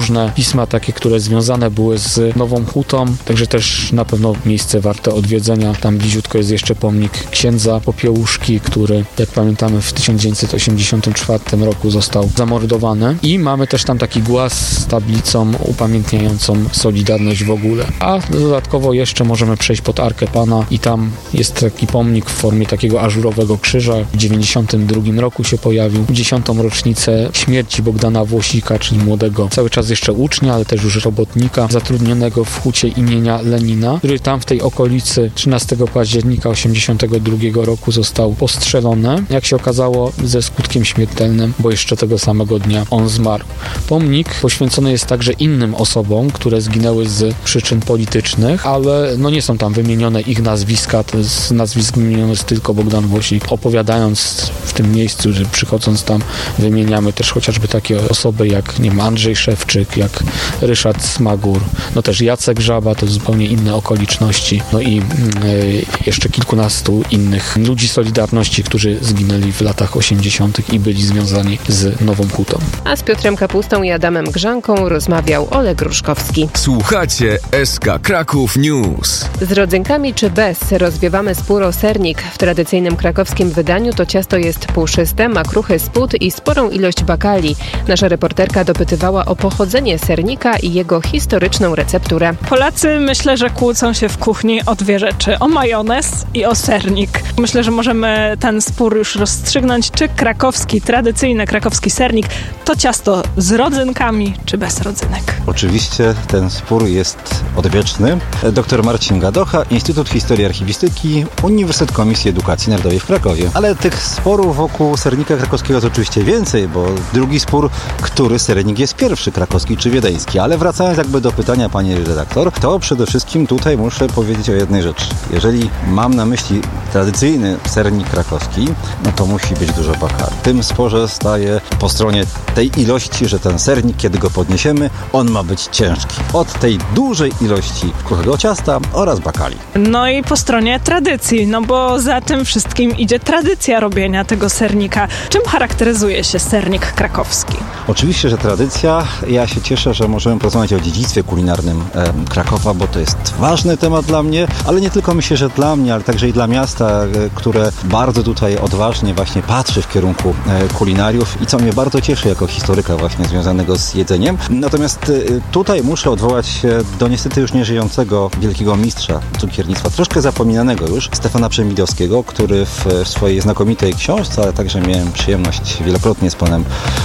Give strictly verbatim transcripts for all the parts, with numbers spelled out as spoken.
różne pisma takie, które związane były z Nową Hutą, także też na pewno miejsce warte odwiedzenia. Tam bliziutko jest jeszcze pomnik księdza Popiełuszki, który, jak pamiętamy, w tysiąc dziewięćset osiemdziesiątym czwartym roku został zamordowany. I mamy też tam taki głaz z tablicą upamiętniającą Solidarność w ogóle. A dodatkowo jeszcze możemy przejść pod Arkę Pana i tam jest taki pomnik w formie takiego ażurowego krzyża. W dziewięćdziesiątym drugim roku się pojawił. W dziesiątą rocznicę śmierci Bogdana Włosika, czyli młodego, cały czas jeszcze ucznia, ale też już robotnika zatrudnionego w hucie imienia Lenina, który tam w tej okolicy trzynastego października osiemdziesiątego drugiego roku został postrzelony. Jak się okazało, ze skutkiem śmiertelnym, bo jeszcze tego samego dnia on zmarł. Pomnik poświęcony jest także innym osobom, które zginęły z przyczyn politycznych, ale no nie są tam wymienione ich nazwiska, to z nazwisk wymieniony jest tylko Bogdan Włosik. Opowiadając w tym miejscu, że przychodząc tam, wymieniamy też chociażby takie osoby jak, nie wiem, Andrzej Szewczyk, jak Ryszard Smagur, no też Jacek Żaba, to zupełnie inne okoliczności, no i yy, jeszcze kilkunastu innych ludzi Solidarności, którzy zginęli w latach osiemdziesiątych i byli związani z Nową Hutą. A z Piotrem Kapustą i Adamem Grzanką rozmawiał Oleg Ruszkowski. Słuchacie S K Kraków News. Z rodzynkami czy bez rozwiewamy spór o sernik. W tradycyjnym krakowskim wydaniu to ciasto jest puszyste, ma kruchy spód i sporą ilość bakali. Nasza reporterka dopytywała o pochodzenie sernika i jego historyczną recepturę. Polacy myślę, że kłócą się w kuchni o dwie rzeczy. O majonez i o sernik. Myślę, że możemy ten spór już rozstrzygnąć, czy krakowski, tradycyjny krakowski sernik to ciasto z rodzynkami, czy bez rodzynek. Oczywiście ten spór jest odwieczny. Doktor Marcin Gadocha, Instytut Historii i Archiwistyki, Uniwersytet Komisji Edukacji Narodowej w Krakowie. Ale tych sporów wokół sernika krakowskiego jest oczywiście więcej, bo drugi spór, który sernik jest pierwszy, krakowski czy wiedeński. Ale wracając jakby do pytania pani redaktor, to przede wszystkim tutaj muszę powiedzieć o jednej rzeczy. Jeżeli mam na myśli tradycyjny sernik krakowski, no to musi być dużo bakali. W tym sporze staje po stronie tej ilości, że ten sernik, kiedy go podniesiemy, on ma być ciężki. Od tej dużej ilości kruchego ciasta oraz bakali. No i po stronie tradycji, no bo za tym wszystkim idzie tradycja robienia tego sernika. Czym charakteryzuje się sernik krakowski? Oczywiście, że tradycja. Ja się cieszę, że możemy porozmawiać o dziedzictwie kulinarnym e, Krakowa, bo to jest ważny temat dla mnie, ale nie tylko myślę, że dla mnie, ale także i dla miasta, e, które bardzo tutaj odważnie właśnie patrzy w kierunku e, kulinariów i co mnie bardzo cieszy jako historyka właśnie związanego z jedzeniem. Natomiast e, tutaj muszę odwołać się do niestety już nieżyjącego wielkiego mistrza cukiernictwa, troszkę zapominanego już, Stefana Przemidowskiego, który w, w swojej znakomitej książce, ale także miałem przyjemność wielokrotnie z panem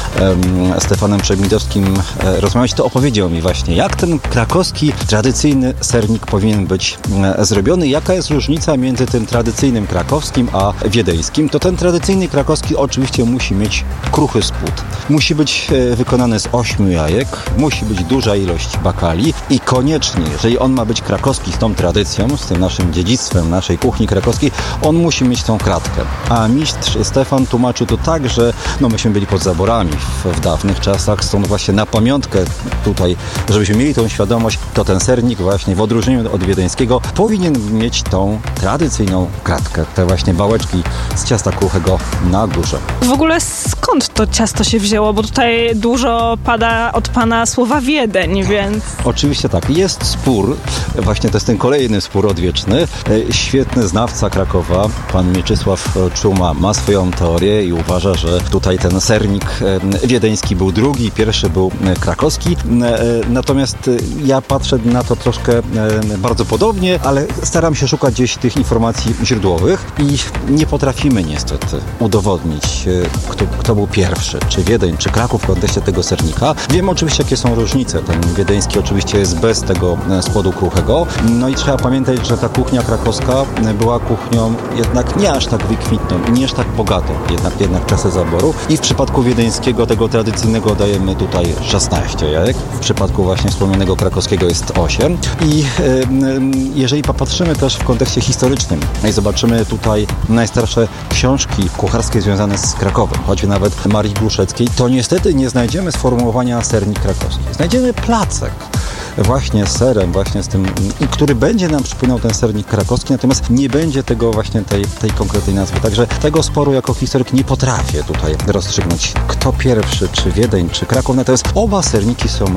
um, Stefanem Przemidowskim e, rozmawiać, to opowiedział mi właśnie, jak ten krakowski, tradycyjny sernik powinien być e, zrobiony, jaka jest różnica między tym tradycyjnym krakowskim a wiedeńskim. To ten tradycyjny krakowski oczywiście musi mieć kruchy spód. Musi być e, wykonany z ośmiu jajek, musi być duża ilość bakali i koniecznie, jeżeli on ma być krakowski z tą tradycją, z tym naszym dziedzictwem naszej kuchni krakowskiej, on musi mieć tą kratkę. A mistrz Stefan tłumaczył to tak, że no myśmy byli pod zaborami w, w dawnych czasach, stąd właśnie na pamiątkę tutaj, żebyśmy mieli tą świadomość, to ten sernik właśnie w odróżnieniu od wiedeńskiego powinien mieć tą tradycyjną kratkę, te właśnie bałeczki z ciasta kruchego na górze. W ogóle skąd to ciasto się wzięło? Bo tutaj dużo pada od pana słowa Wiedeń, więc... Oczywiście tak. Jest spór, właśnie to jest ten kolejny spór odwieczny. Świetny znawca Krakowa, pan Mieczysław Czuma, ma swoją teorię i uważa, że tutaj ten sernik wiedeński był drugi, pierwszy był krakowski. Natomiast ja patrzę na to troszkę bardzo podobnie, ale staram się szukać gdzieś tych informacji źródłowych i nie potrafimy niestety udowodnić, kto, kto był pierwszy, czy Wiedeń, czy Kraków w kontekście tego sernika. Wiemy oczywiście, jakie są różnice. Ten wiedeński oczywiście jest bez tego spodu kruchego. No i trzeba pamiętać, że ta kuchnia krakowska była kuchnią jednak nie aż tak wykwintną i nie aż tak bogatą, jednak, jednak czasy zaboru. I w przypadku wiedeńskiego, tego tradycyjnego, dajemy tutaj szesnaście jajek. W przypadku właśnie wspomnianego krakowskiego jest osiem. I yy, jeżeli popatrzymy też w kontekście historycznym i zobaczymy tutaj najstarsze książki kucharskie związane z Krakowem, choćby nawet Marii Głuszeckiej, to niestety nie znajdziemy sformułowania sernik krakowski. Znajdziemy placek właśnie z serem, właśnie z tym, i który będzie nam przypominał ten sernik krakowski, natomiast nie będzie tego właśnie tej, tej konkretnej nazwy. Także tego sporu jako historyk nie potrafię tutaj rozstrzygnąć, kto pierwszy, czy Wiedeń, czy Kraków, natomiast oba serniki są równie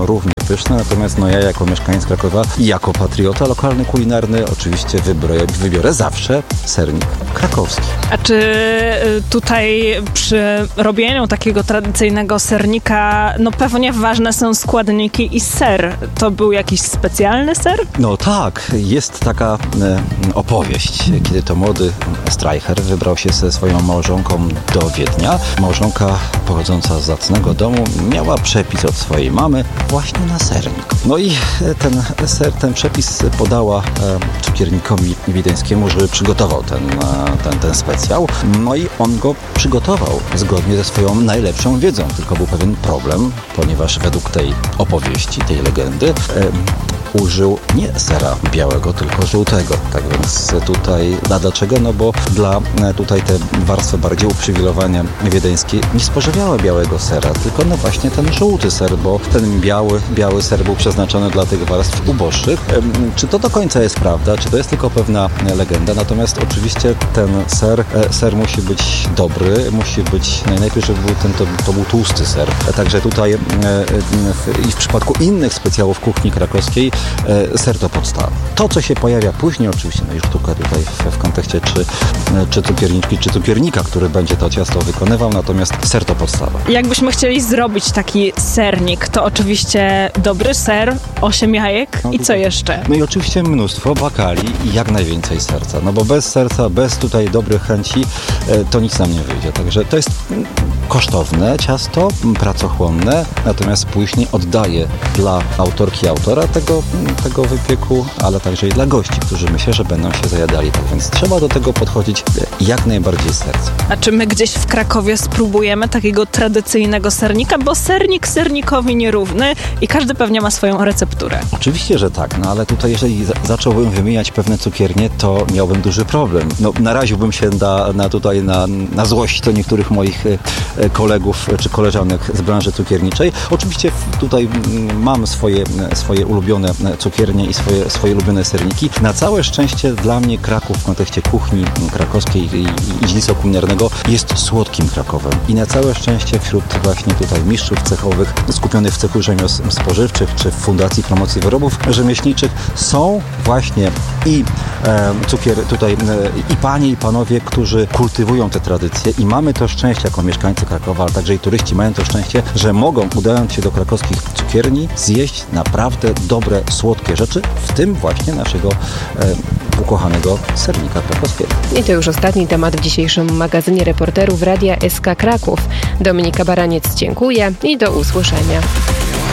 pyszne, natomiast no ja jako mieszkaniec Krakowa i jako patriota lokalny, kulinarny oczywiście wybiorę, wybiorę zawsze sernik krakowski. A czy tutaj przy robieniu takiego tradycyjnego sernika, no pewnie ważne są składniki i ser. To był jakiś specjalny ser? No tak, jest taka e, opowieść, kiedy to młody Streicher wybrał się ze swoją małżonką do Wiednia. Małżonka pochodząca z zacnego domu miała przepis od swojej mamy właśnie na sernik. No i ten ser, ten przepis podała e, cukiernikowi wiedeńskiemu, żeby przygotował ten, e, ten, ten specjał. No i on go przygotował zgodnie ze swoją najlepszą wiedzą. Tylko był pewien problem, ponieważ według tej opowieści, tej legendy, e, użył nie sera białego, tylko żółtego. Tak więc tutaj, a dlaczego? No bo dla tutaj te warstwy bardziej uprzywilejowane wiedeńskie nie spożywały białego sera, tylko no właśnie ten żółty ser, bo ten biały, biały ser był przeznaczony dla tych warstw uboższych. Czy to do końca jest prawda? Czy to jest tylko pewna legenda? Natomiast oczywiście ten ser, ser musi być dobry, musi być najlepiej, żeby był ten, to, to był tłusty ser. Także tutaj i w przypadku innych specjałów kuchni krakowskiej ser to podstawa. To, co się pojawia później, oczywiście, no już sztuka tutaj w, w kontekście czy, czy cukierniczki, czy cukiernika, który będzie to ciasto wykonywał, natomiast ser to podstawa. Jakbyśmy chcieli zrobić taki sernik, to oczywiście dobry ser, osiem jajek no, i co jeszcze? No i oczywiście mnóstwo bakali i jak najwięcej serca, no bo bez serca, bez tutaj dobrych chęci to nic nam nie wyjdzie. Także to jest kosztowne ciasto, pracochłonne, natomiast później oddaje dla autorki, autora tego tego wypieku, ale także i dla gości, którzy myślę, że będą się zajadali. Tak więc trzeba do tego podchodzić jak najbardziej z serca. A czy my gdzieś w Krakowie spróbujemy takiego tradycyjnego sernika? Bo sernik sernikowi nierówny i każdy pewnie ma swoją recepturę. Oczywiście, że tak, no ale tutaj jeżeli za- zacząłbym wymieniać pewne cukiernie, to miałbym duży problem. No naraziłbym się na, na tutaj na, na złość do niektórych moich e, kolegów czy koleżanek z branży cukierniczej. Oczywiście tutaj m, mam swoje, swoje ulubione cukiernie i swoje, swoje ulubione serniki. Na całe szczęście dla mnie Kraków w kontekście kuchni krakowskiej i, i, i dziedzictwa kulinarnego jest słodkim Krakowem. I na całe szczęście wśród właśnie tutaj mistrzów cechowych skupionych w cechu rzemiosł spożywczych czy w Fundacji Promocji Wyrobów Rzemieślniczych są właśnie i e, cukier tutaj e, i panie i panowie, którzy kultywują te tradycje i mamy to szczęście jako mieszkańcy Krakowa, ale także i turyści mają to szczęście, że mogą, udając się do krakowskich cukierni, zjeść naprawdę dobre, słodkie rzeczy, w tym właśnie naszego e, ukochanego sernika krakowskiego. I to już ostatni temat w dzisiejszym magazynie reporterów Radia S K Kraków. Dominika Baraniec, dziękuję i do usłyszenia.